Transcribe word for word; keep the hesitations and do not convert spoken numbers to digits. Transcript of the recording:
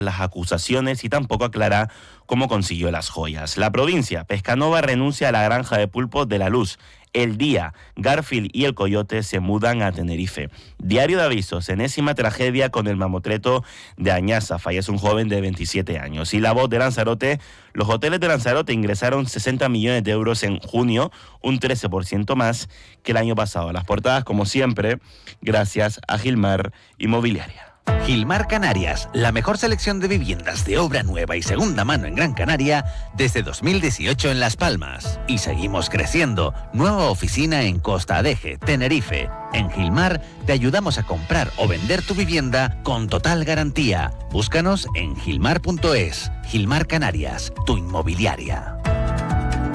las acusaciones y tampoco aclara cómo consiguió las joyas. La provincia, Pescanova renuncia a la granja de pulpos de La Luz. El Día, Garfield y el Coyote se mudan a Tenerife. Diario de Avisos, enésima tragedia con el mamotreto de Añaza. Fallece un joven de veintisiete años. Y La Voz de Lanzarote, los hoteles de Lanzarote ingresaron sesenta millones de euros en junio, un trece por ciento más que el año pasado. Las portadas, como siempre, gracias a Gilmar Inmobiliaria. Gilmar Canarias, la mejor selección de viviendas de obra nueva y segunda mano en Gran Canaria desde dos mil dieciocho en Las Palmas. Y seguimos creciendo. Nueva oficina en Costa Adeje, Tenerife. En Gilmar te ayudamos a comprar o vender tu vivienda con total garantía. Búscanos en gilmar punto es. Gilmar Canarias, tu inmobiliaria.